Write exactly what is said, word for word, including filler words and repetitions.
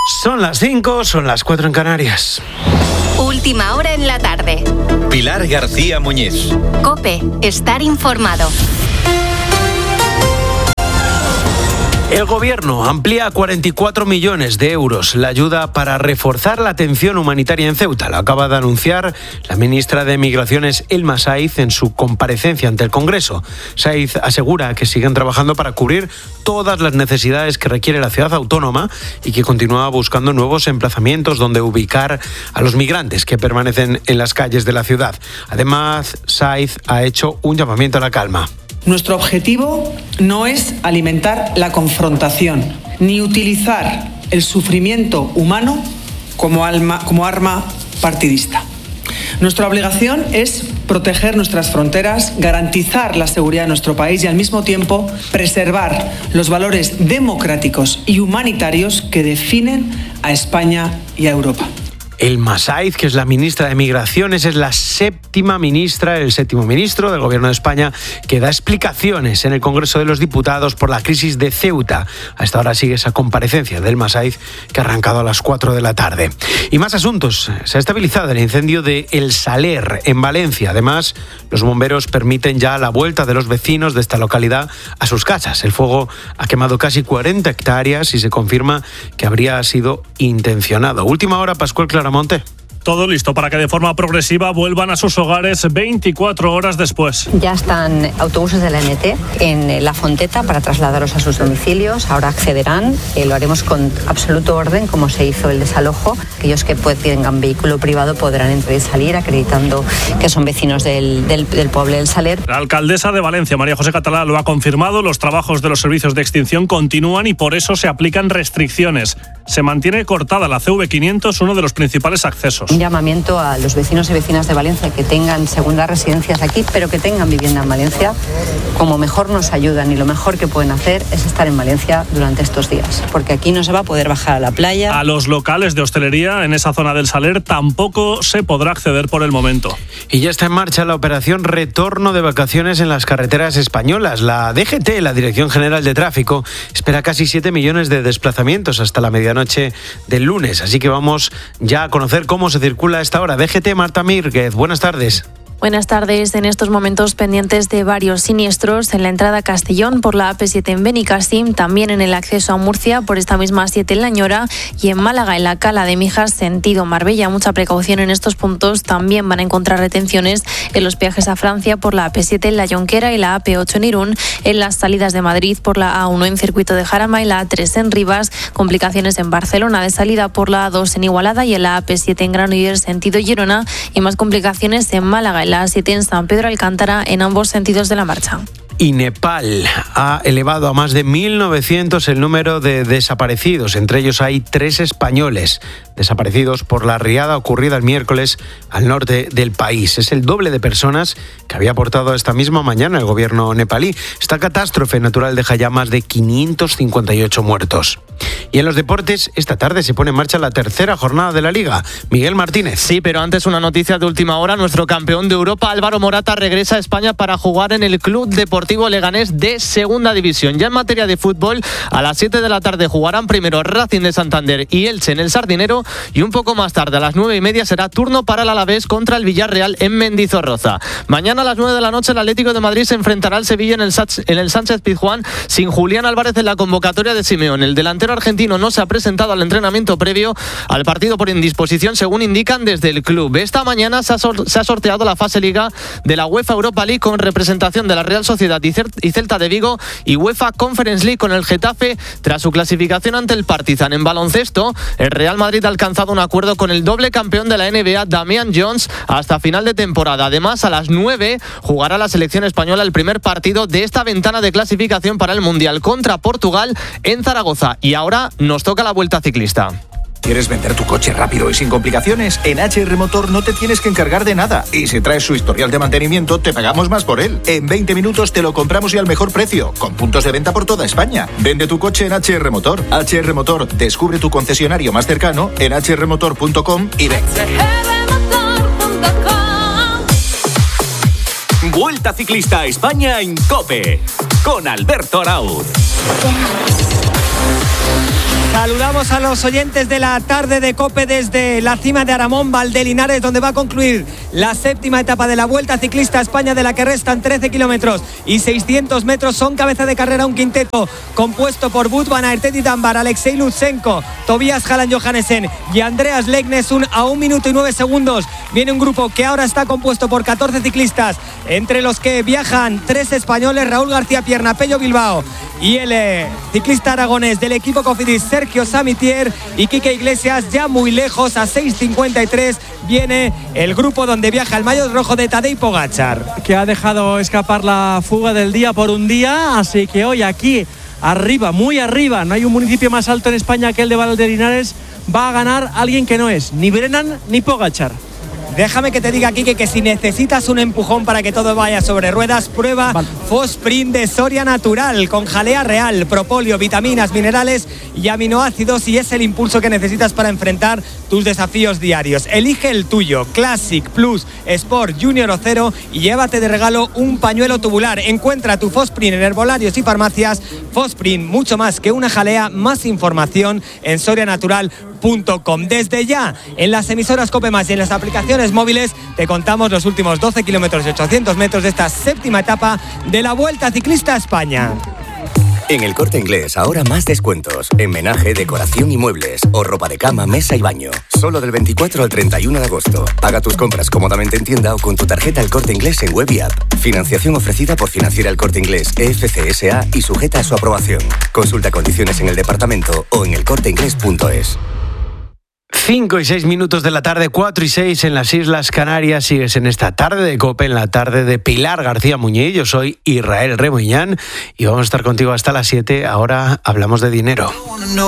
Son las cinco, son las cuatro en Canarias. Última hora en la tarde. Pilar García Muñiz. COPE, estar informado. El Gobierno amplía a cuarenta y cuatro millones de euros la ayuda para reforzar la atención humanitaria en Ceuta. Lo acaba de anunciar la ministra de Migraciones, Elma Saiz, en su comparecencia ante el Congreso. Saiz asegura que siguen trabajando para cubrir todas las necesidades que requiere la ciudad autónoma y que continúa buscando nuevos emplazamientos donde ubicar a los migrantes que permanecen en las calles de la ciudad. Además, Saiz ha hecho un llamamiento a la calma. Nuestro objetivo no es alimentar la confrontación, ni utilizar el sufrimiento humano como, alma, como arma partidista. Nuestra obligación es proteger nuestras fronteras, garantizar la seguridad de nuestro país y al mismo tiempo preservar los valores democráticos y humanitarios que definen a España y a Europa. Elma Saiz, que es la ministra de Migraciones, es la séptima ministra, el séptimo ministro del Gobierno de España, que da explicaciones en el Congreso de los Diputados por la crisis de Ceuta. Hasta ahora sigue esa comparecencia de Elma Saiz, que ha arrancado a las cuatro de la tarde. Y más asuntos. Se ha estabilizado el incendio de El Saler, en Valencia. Además, los bomberos permiten ya la vuelta de los vecinos de esta localidad a sus casas. El fuego ha quemado casi cuarenta hectáreas y se confirma que habría sido intencionado. Última hora, Pascual Clara Monte. Todo listo para que de forma progresiva vuelvan a sus hogares veinticuatro horas después. Ya están autobuses de la M T en La Fonteta para trasladarlos a sus domicilios. Ahora accederán. Eh, lo haremos con absoluto orden, como se hizo el desalojo. Aquellos que pues, tengan vehículo privado podrán entrar y salir, acreditando que son vecinos del, del, del pueblo del Saler. La alcaldesa de Valencia, María José Catalá, lo ha confirmado. Los trabajos de los servicios de extinción continúan y por eso se aplican restricciones. Se mantiene cortada la C V quinientos, uno de los principales accesos. Un llamamiento a los vecinos y vecinas de Valencia que tengan segundas residencias aquí, pero que tengan vivienda en Valencia, como mejor nos ayudan y lo mejor que pueden hacer es estar en Valencia durante estos días, porque aquí no se va a poder bajar a la playa. A los locales de hostelería en esa zona del Saler tampoco se podrá acceder por el momento. Y ya está en marcha la operación Retorno de Vacaciones en las carreteras españolas. La D G T, la Dirección General de Tráfico, espera casi siete millones de desplazamientos hasta la medianoche del lunes. Así que vamos ya a conocer cómo se circula a esta hora. D G T, Marta Mírguez, buenas tardes. Buenas tardes. En estos momentos pendientes de varios siniestros en la entrada a Castellón por la A P siete en Benicàssim, también en el acceso a Murcia por esta misma A siete en La Ñora y en Málaga en la Cala de Mijas sentido Marbella. Mucha precaución en estos puntos. También van a encontrar retenciones en los viajes a Francia por la A P siete en La Jonquera y la A P ocho en Irún, en las salidas de Madrid por la A uno en Circuito de Jarama y la A tres en Rivas, complicaciones en Barcelona de salida por la A dos en Igualada y en la A P siete en Granollers sentido Girona y más complicaciones en Málaga la A siete en San Pedro Alcántara en ambos sentidos de la marcha. Y Nepal ha elevado a más de mil novecientos el número de desaparecidos. Entre ellos hay tres españoles desaparecidos por la riada ocurrida el miércoles al norte del país. Es el doble de personas que había aportado esta misma mañana el gobierno nepalí. Esta catástrofe natural deja ya más de quinientos cincuenta y ocho muertos. Y en los deportes, esta tarde se pone en marcha la tercera jornada de la Liga. Miguel Martínez. Sí, pero antes una noticia de última hora. Nuestro campeón de Europa, Álvaro Morata, regresa a España para jugar en el Club Deportivo Leganés de Segunda División. Ya en materia de fútbol, a las siete de la tarde jugarán primero Racing de Santander y Elche en el Sardinero y un poco más tarde, a las nueve y media, será turno para el Alavés contra el Villarreal en Mendizorroza. Mañana a las nueve de la noche el Atlético de Madrid se enfrentará al Sevilla en el, en el Sánchez Pizjuán sin Julián Álvarez en la convocatoria de Simeone. El delantero argentino no se ha presentado al entrenamiento previo al partido por indisposición, según indican desde el club. Esta mañana se ha, sor- se ha sorteado la fase Liga de la UEFA Europa League con representación de la Real Sociedad y, Cer- y Celta de Vigo y UEFA Conference League con el Getafe tras su clasificación ante el Partizan. En baloncesto, el Real Madrid ha alcanzado un acuerdo con el doble campeón de la N B A, Damian Jones, hasta final de temporada. Además, a las nueve jugará la selección española el primer partido de esta ventana de clasificación para el Mundial contra Portugal en Zaragoza. Y ahora nos toca la Vuelta Ciclista. ¿Quieres vender tu coche rápido y sin complicaciones? En H R Motor no te tienes que encargar de nada. Y si traes su historial de mantenimiento, te pagamos más por él. En veinte minutos te lo compramos y al mejor precio, con puntos de venta por toda España. Vende tu coche en H R Motor. H R Motor, descubre tu concesionario más cercano en h r motor punto com y ven. Vuelta Ciclista a España en COPE, con Alberto Arauz. Saludamos a los oyentes de la tarde de COPE desde la cima de Aramón, Valdelinares, donde va a concluir la séptima etapa de la Vuelta Ciclista a España, de la que restan trece kilómetros y seiscientos metros. Son cabeza de carrera un quinteto compuesto por Wout van Aert, Teti Tambar, Alexei Lutsenko, Tobias Hallan Johannesen y Andreas Leknesund a un minuto y nueve segundos. Viene un grupo que ahora está compuesto por catorce ciclistas, entre los que viajan tres españoles, Raúl García Pierna, Pello Bilbao, y el eh, ciclista aragonés del equipo Cofidis, Sergio Samitier, y Quique Iglesias. Ya muy lejos, a seis cincuenta y tres, viene el grupo donde viaja el maillot rojo de Tadej Pogačar, que ha dejado escapar la fuga del día por un día, así que hoy aquí arriba, muy arriba, no hay un municipio más alto en España que el de Valdelinares, va a ganar alguien que no es ni Brennan ni Pogačar. Déjame que te diga, Quique, que si necesitas un empujón para que todo vaya sobre ruedas, prueba vale. Fosprint de Soria Natural, con jalea real, propóleo, vitaminas, minerales y aminoácidos, y es el impulso que necesitas para enfrentar tus desafíos diarios. Elige el tuyo, Classic, Plus, Sport, Junior o Cero, y llévate de regalo un pañuelo tubular. Encuentra tu Fosprint en herbolarios y farmacias. Fosprint, mucho más que una jalea. Más información en soria natural punto com. Desde ya, en las emisoras COPE Más y en las aplicaciones móviles, te contamos los últimos doce kilómetros y ochocientos metros de esta séptima etapa de la Vuelta Ciclista a España. En El Corte Inglés, ahora más descuentos. En menaje, decoración y muebles. O ropa de cama, mesa y baño. Solo del veinticuatro al treinta y uno de agosto. Paga tus compras cómodamente en tienda o con tu tarjeta El Corte Inglés en web y app. Financiación ofrecida por Financiera El Corte Inglés E F C S A y sujeta a su aprobación. Consulta condiciones en el departamento o en el corte inglés punto es. cinco y seis minutos de la tarde, cuatro y seis en las Islas Canarias. Sigues en esta tarde de COPE, en la tarde de Pilar García Muñiz. Yo soy Israel Remoñán y vamos a estar contigo hasta las siete. Ahora hablamos de dinero.